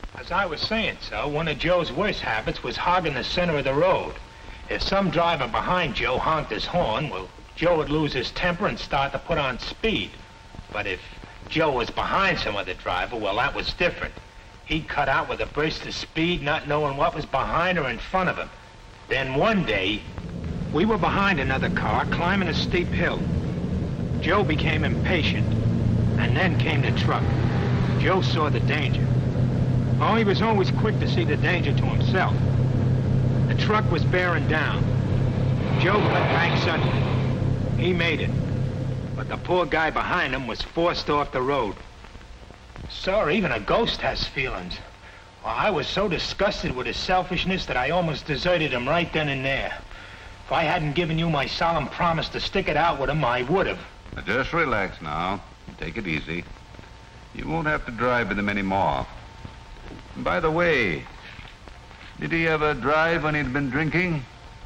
As I was saying, sir, one of Joe's worst habits was hogging the center of the road. If some driver behind Joe honked his horn, well, Joe would lose his temper and start to put on speed. But if Joe was behind some other driver, well, that was different. He'd cut out with a burst of speed, not knowing what was behind or in front of him. Then one day, we were behind another car climbing a steep hill. Joe became impatient, and then came the truck. Joe saw the danger. Oh, he was always quick to see the danger to himself. The truck was bearing down. Joe cut back suddenly. He made it. But the poor guy behind him was forced off the road. Sir, even a ghost has feelings. Well, I was so disgusted with his selfishness that I almost deserted him right then and there. If I hadn't given you my solemn promise to stick it out with him, I would have. Just relax now. Take it easy. You won't have to drive with him anymore. And by the way, did he ever drive when he'd been drinking?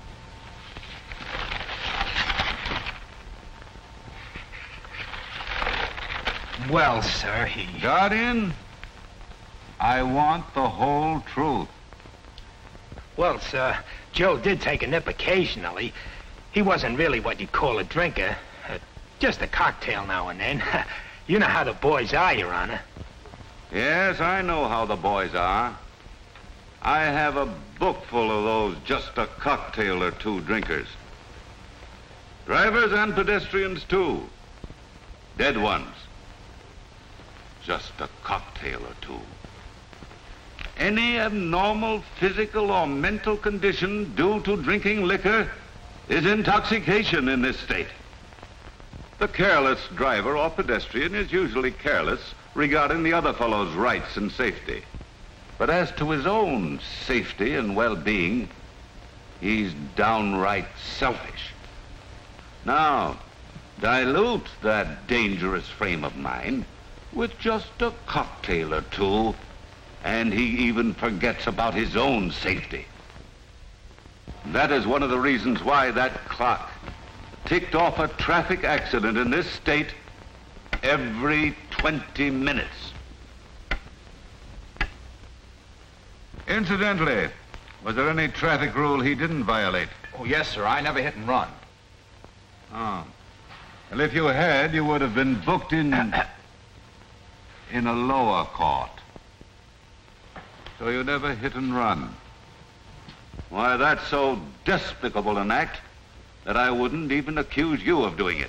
Well, sir, he... Guardian, I want the whole truth. Well, sir, Joe did take a nip occasionally. He wasn't really what you'd call a drinker. Just a cocktail now and then. You know how the boys are, Your Honor. Yes, I know how the boys are. I have a book full of those just a cocktail or two drinkers. Drivers and pedestrians, too. Dead ones. Just a cocktail or two. Any abnormal physical or mental condition due to drinking liquor is intoxication in this state. The careless driver or pedestrian is usually careless regarding the other fellow's rights and safety. But as to his own safety and well-being, he's downright selfish. Now, dilute that dangerous frame of mind with just a cocktail or two, and he even forgets about his own safety. That is one of the reasons why that clock ticked off a traffic accident in this state every 20 minutes. Incidentally, was there any traffic rule he didn't violate? Oh, yes, sir. I never hit and run. Oh. Well, if you had, you would have been booked in a lower court. So you never hit and run. Why, that's so despicable an act that I wouldn't even accuse you of doing it.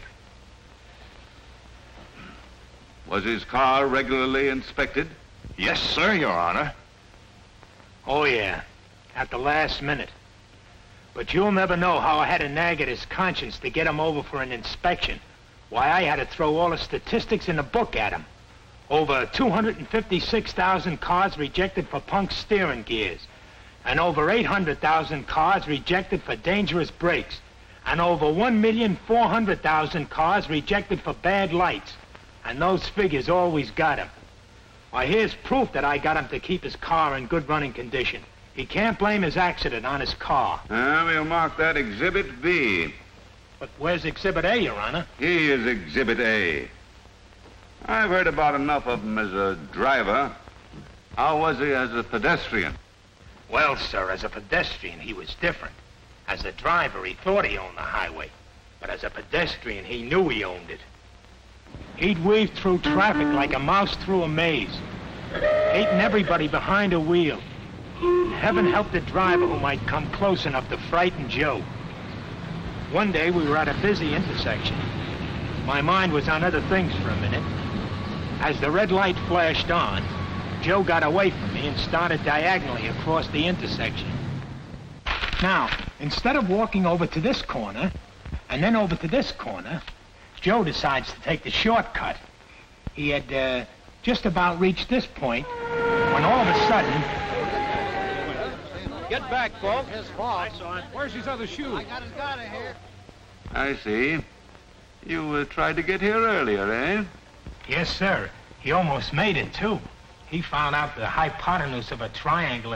Was his car regularly inspected? Yes, sir, Your Honor. Oh, yeah. At the last minute. But you'll never know how I had to nag at his conscience to get him over for an inspection. Why, I had to throw all the statistics in the book at him. Over 256,000 cars rejected for punk steering gears. And over 800,000 cars rejected for dangerous brakes. And over 1,400,000 cars rejected for bad lights. And those figures always got him. Why, here's proof that I got him to keep his car in good running condition. He can't blame his accident on his car. We'll mark that Exhibit B. But where's Exhibit A, Your Honor? He is Exhibit A. I've heard about enough of him as a driver. How was he as a pedestrian? Well, sir, as a pedestrian, he was different. As a driver, he thought he owned the highway. But as a pedestrian, he knew he owned it. He'd weave through traffic like a mouse through a maze, hating everybody behind a wheel. Heaven help the driver who might come close enough to frighten Joe. One day, we were at a busy intersection. My mind was on other things for a minute. As the red light flashed on, Joe got away from me and started diagonally across the intersection. Now, instead of walking over to this corner, and then over to this corner, Joe decides to take the shortcut. He had just about reached this point when all of a sudden... Get back, folks. His fault. Where's his other shoe? I got his gun in here. I see. You tried to get here earlier, eh? Yes, sir. He almost made it, too. He found out the hypotenuse of a triangle